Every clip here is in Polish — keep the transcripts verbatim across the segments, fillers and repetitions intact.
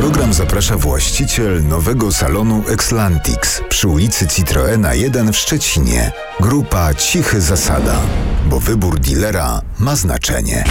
program zaprasza właściciel nowego salonu Xlantix przy ulicy Citroena jeden w Szczecinie. Grupa Cichy Zasada, bo wybór dealera ma znaczenie.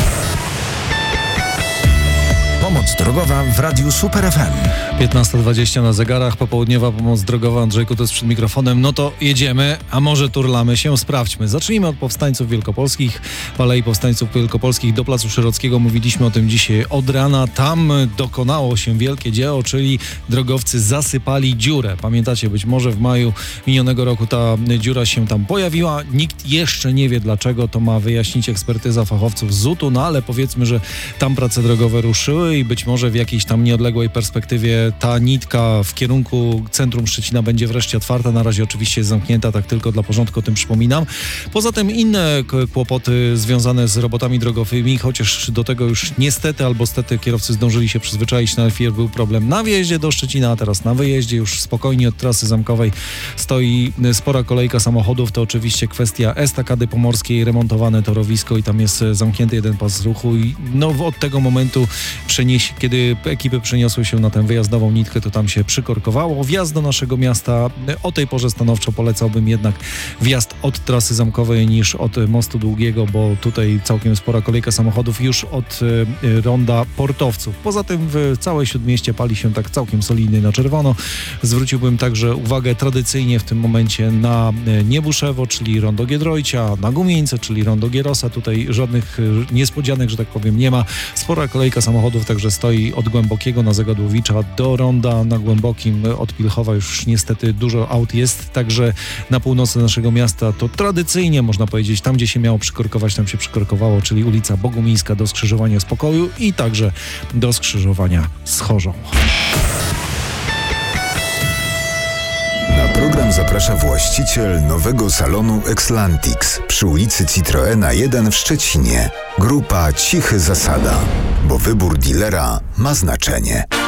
Pomoc drogowa w Radiu Super F M. piętnasta dwadzieścia na zegarach, popołudniowa pomoc drogowa. Andrzejku, to jest przed mikrofonem. No to jedziemy, a może turlamy się? Sprawdźmy. Zacznijmy od powstańców wielkopolskich. W Alei Powstańców Wielkopolskich do Placu Szerockiego. Mówiliśmy o tym dzisiaj od rana. Tam dokonało się wielkie dzieło, czyli drogowcy zasypali dziurę. Pamiętacie, być może w maju minionego roku ta dziura się tam pojawiła. Nikt jeszcze nie wie dlaczego. To ma wyjaśnić ekspertyza fachowców z zutu, no ale powiedzmy, że tam prace drogowe ruszyły i być może w jakiejś tam nieodległej perspektywie ta nitka w kierunku centrum Szczecina będzie wreszcie otwarta. Na razie oczywiście jest zamknięta, tak tylko dla porządku o tym przypominam. Poza tym inne kłopoty związane z robotami drogowymi, chociaż do tego już niestety albo stety kierowcy zdążyli się przyzwyczaić. Najpierw był problem na wjeździe do Szczecina, a teraz na wyjeździe. Już spokojnie od trasy zamkowej stoi spora kolejka samochodów. To oczywiście kwestia estakady pomorskiej, remontowane torowisko i tam jest zamknięty jeden pas ruchu i no od tego momentu przenieś, kiedy ekipy przeniosły się na tę wyjazdową nitkę, to tam się przykorkowało. Wjazd do naszego miasta, o tej porze stanowczo polecałbym jednak wjazd od trasy zamkowej niż od mostu Długiego, bo tutaj całkiem spora kolejka samochodów już od y, ronda Portowców. Poza tym w całej Śródmieście pali się tak całkiem solidnie na czerwono. Zwróciłbym także uwagę tradycyjnie w tym momencie na Niebuszewo, czyli rondo Giedroycia, na Gumieńce, czyli rondo Gierosa. Tutaj żadnych niespodzianek, że tak powiem, nie ma. Spora kolejka samochodów także stoi od Głębokiego na Zagadłowicza do ronda na Głębokim. Od Pilchowa już niestety dużo aut jest, także na północy naszego miasta to tradycyjnie można powiedzieć, tam gdzie się miało przykorkować, tam się przykorkowało, czyli ulica Bogumińska do skrzyżowania Spokoju i także do skrzyżowania z Chorzą. Na program zaprasza właściciel nowego salonu Xlantix przy ulicy Citroena jeden w Szczecinie. Grupa Cichy Zasada, bo wybór dealera ma znaczenie.